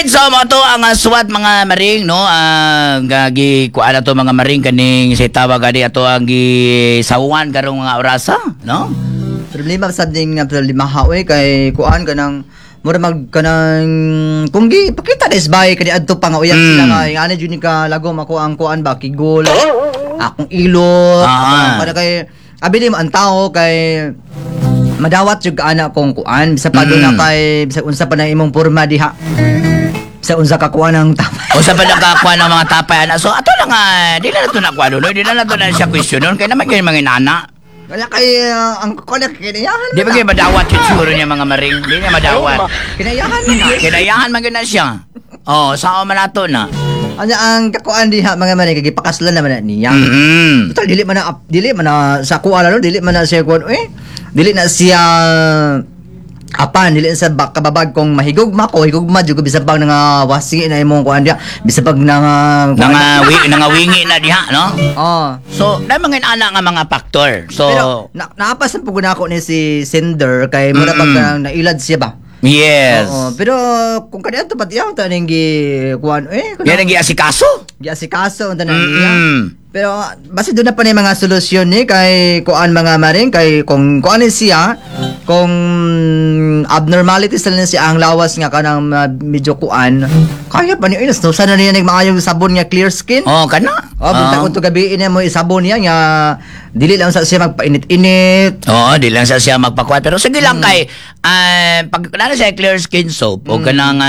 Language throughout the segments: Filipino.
so mo to ang suwat mga maring no gagi kuan na to mga maring kaning sa tawag ani ato ang gisawan karong mga orasa no. Problema sa ding problema hawe kay kuan kanang mura mag kanang kunggi pakita des bay kani adto pa nga uyab sila nga ani jud ka lagom ako ang kuan ba kigol akong ilot para kay abi mo ang tao kay madawat jud ka ana kong kuan bisa pa na kay bisa unsa pa na imong porma diha sa unsa ka kuan ng tapay o sa pagkakakuha ng mga tapay ana so ato lang di na nato na kuan no di na nato na siya questionon kay naman kay mga inana wala kay ang kuan kinayahan di ba kay madawat yun siguro niya mga maring di niya madawat kinayahan man gina siya sao man nato na ang kakuan diha mga maring kay pakaslan naman na niya total dili man na sa kuan lalo dili man na siya kuan dili na siya apan dili sa kababag kong higugma jud ko bisag pag nga wasi na imong kuan dia bisag pag wingi na diha no so na mga ana nga mga factor so pero naapasan pud ako ni si Sender kay mura pag nailad siya ba. Yes. Pero kung kaniya to pati ako taning kuan yan ang giasikaso unta na niya. Pero basta doon na pa ni mga solusyon ni kay kuan mga maring kay kung kuan siya kung abnormalities na siya ang lawas nga kanang medyo kuan kaya pa niya no sana niya nagmaayong sabon nga clear skin kana buta ko to gabi niya mo isabon niya nga dili lang sa siya magpainit-init dili lang sa siya magpakuan pero sige lang kay pag kana siya clear skin soap o kanang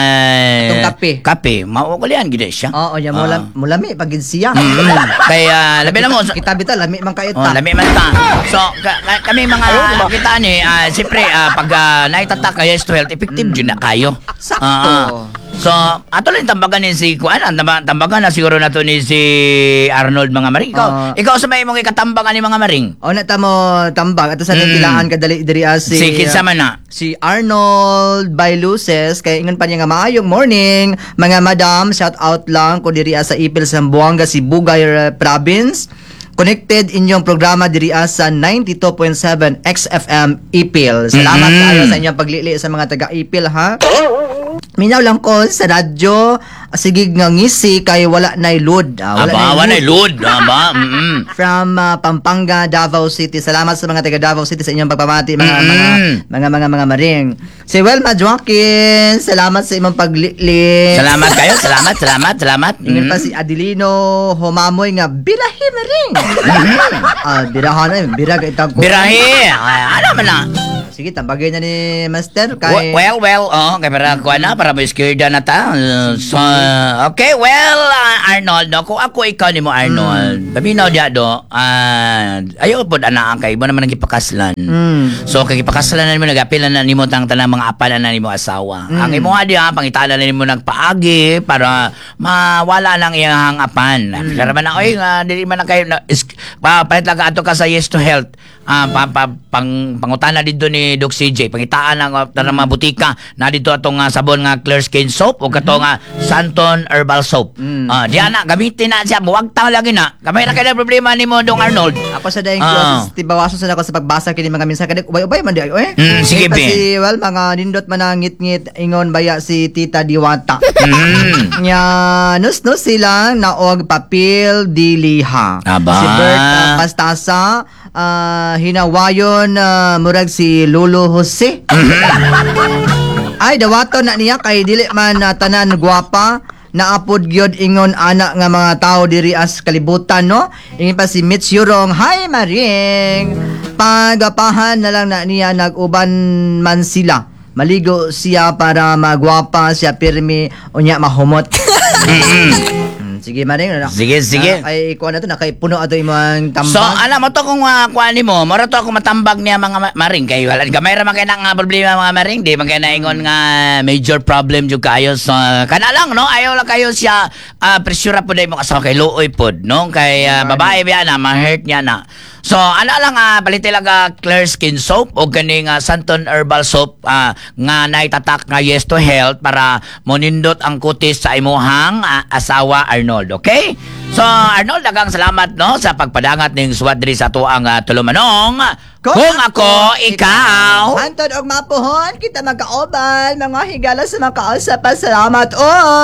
kape mao ko lian gid siya ya mulami pag siya kay labi na mo kita bitaw lami man kayo ta lami man ta so kami mga kita ni siyempre pag naitatak kayo is to health effective dyan na kayo sakto so ato lang tambagan ni si kuan tambagan na siguro nato ni si Arnold mga maring ikaw sa may mong ikatambagan ni mga maring na ta mo tambag ato sa tilaan kadali diri si kinsa man na si Arnold Bailuses kay ingon pa niya nga maayong morning mga madam shout out lang ko diri sa Ipil Zamboanga si Bugay Province connected inyong programa diri sa 92.7 XFM Ipil. Salamat kayo sa inyong paglili sa mga taga Ipil ha. Minaw lang ko sa radyo sige nga ngisi kay wala nay load. Wala nay load ba? From Pampanga, Davao City. Salamat sa mga taga Davao City sa inyong pagpamati mga maring. Si Welma Joaquin, salamat sa imong paglili. Salamat kayo. Salamat. Ingin pa si Adelino Humamoy nga birahi maring. Birahan birag itag ko. Birahi. Ano man na? Sige, tambagay na ni Master kay well, kay para kuan na para maiskerda na ta. So, okay, well, Arnold, no, kung ako ikaw ni mo Arnold, paminaw dia do, ayo pod ana kay mo naman nagipakaslan. So, kay gipakaslan na nimo nagapil na nimo tang tanang mga apan na nimo asawa. Ang imo dia pangitala na nimo nagpaagi para mawala lang iyang apan. Pero man oy dili man kayo palit lang ato ka sa Yes to Health. Pangutana dito ni Doc CJ pangitaan ng mga butika na dito atong sabon nga clear skin soap o kato nga Santon herbal soap diyan na gamitin na siya buwag ta lagi na kamay na kay problema nimo Dong Arnold ako sa daing tibawaso sa ako sa pagbasa kini mga minsan kadik ubay man di ayo sige si mga nindot man ngit-ngit ingon baya si Tita Diwata nya nus sila naog papel diliha si Bert Pastasa hinawayon murag si Lolo Jose ay dawaton na niya kay dili man tanan gwapa naapod gyud ingon ana nga mga tao diri as kalibutan no ingin pa si Mitch Yurong hi Maring pagapahan na lang na niya naguban man sila maligo siya para magwapa siya pirmi unya mahumot sige Maring sige ay kuan na to nakaipuno ato imong tambag so alam mo to kung kuan nimo mara to ako matambag niya mga Maring kay wala gamay ra man kay nga problema mga Maring di man kay naingon nga major problem jud kayo so kana lang no ayaw lang kayo siya pressure po dai mo asawa kay luoy pod no kay babae biya na ma-hurt niya na So, ana lang palitin lang Clear Skin Soap o ganing Santon Herbal Soap nga naitatak nga yes to health para monindot ang kutis sa imuhang asawa Arnold, okay? So, Arnold, dagang salamat no sa pagpadangat ning swadri sa tuang tulumanong. Kung ako, ikaw. Hantod og mapuhon kita magkaobal mga higala sa mga kausap. Salamat.